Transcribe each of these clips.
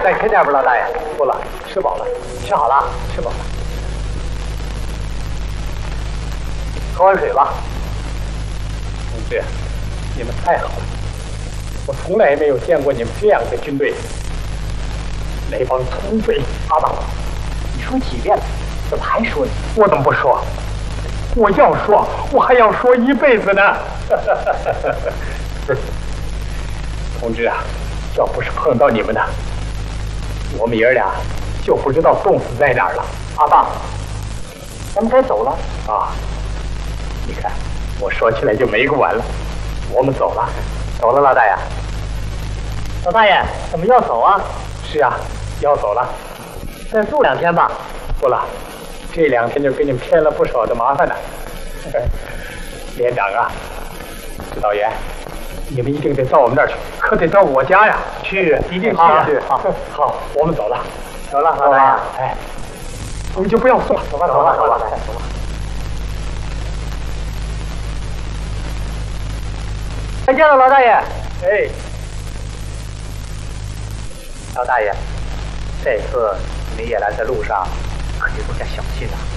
再吃点不，老大爷？不了，吃饱了。吃好了，吃饱了。喝碗水吧。同志，你们太好了，我从来没有见过你们这样的军队。那帮土匪！阿爸，你说几遍了？怎么还说呢？我怎么不说？我要说，我还要说一辈子呢。同志啊，要不是碰到你们呢，我们爷儿俩就不知道冻死在哪儿了。阿爸，咱们该走了啊！你看，我说起来就没个完了。我们走了，走了，老大爷。老大爷，怎么要走啊？是啊，要走了。再住2天吧。不了，这2天就给你们添了不少的麻烦呢。连长啊，指导员，你们一定得到我们那儿去，可得到我家呀！去，一定去。好，我们走了，走了，老大爷。哎，你们就不要送了，走吧，走吧，走吧，走吧。再见了，老大爷。哎，老大爷，这次你们夜来在路上可得多加小心啊。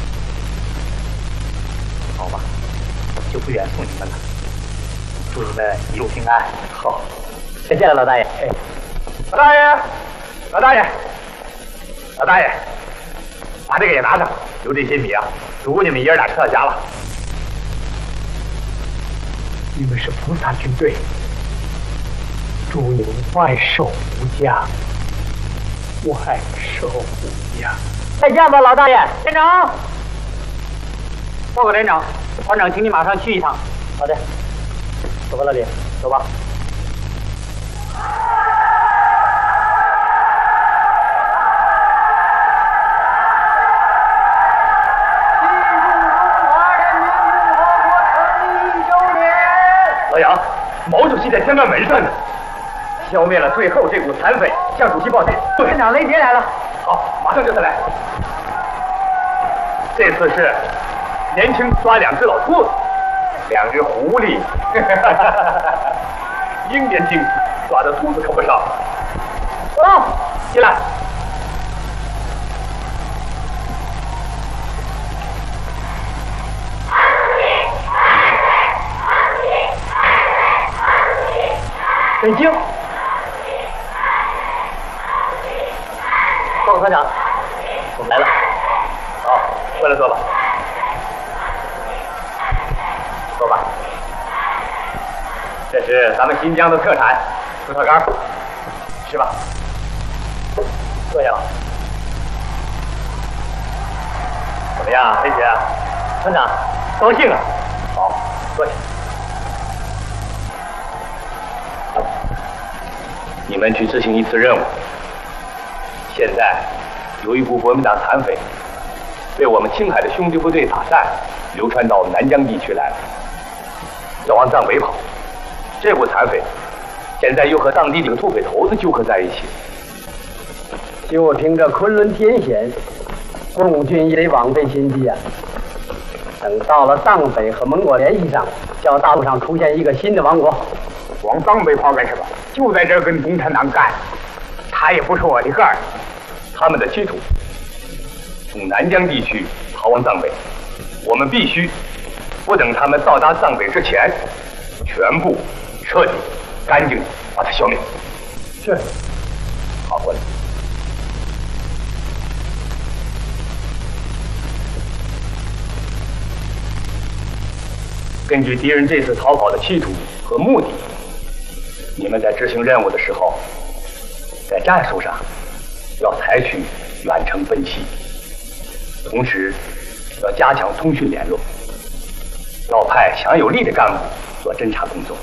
好吧，我就不远送你们了。祝你们一路平安。好，再见了，老大爷。哎，老大爷，老大爷，老大爷，把这个也拿上，有这些米啊，足你们爷儿俩吃到家了。你们是菩萨军队，祝你们万寿无疆，万寿无疆。再见吧，老大爷。连长，报告连长，团长请你马上去一趟。好的，走吧，老李，走吧。老杨，毛主席在天安门上呢，消灭了最后这股残匪，向主席报信。连长，雷杰来了。好，马上就下来。这次是年轻抓2只老兔子，2只狐狸。英年轻抓的兔子可不少。走，进来。北京，报告团长，我们来了。好，过来坐吧。坐吧。这是咱们新疆的特产葡萄干，吃吧。坐下吧。怎么样，黑姐？团长，高兴啊。好，坐下。你们去执行一次任务。现在有一股国民党残匪被我们青海的兄弟部队打散，流传到南疆地区来了，要往藏北跑。这股残匪现在又和当地这个土匪头子纠合在一起。 就凭这昆仑天险，共军也得枉费心机啊！等到了藏北和蒙古联系上，叫大陆上出现一个新的王国。 往藏北跑干什么？就在这儿跟共产党干，他也不是我的个儿。 他们的企图从南疆地区逃往藏北，我们必须不等他们到达藏北之前，全部彻底干净把它消灭。 是。 好，过来。根据敌人这次逃跑的企图和目的，你们在执行任务的时候，在战术上要采取远程分析，同时要加强通讯联络，要派强有力的干部做侦察工作。